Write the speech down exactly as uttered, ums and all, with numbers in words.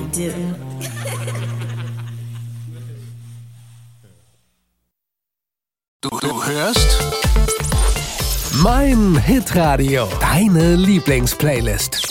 do. Du, du hörst Mein Hitradio, deine Lieblingsplaylist.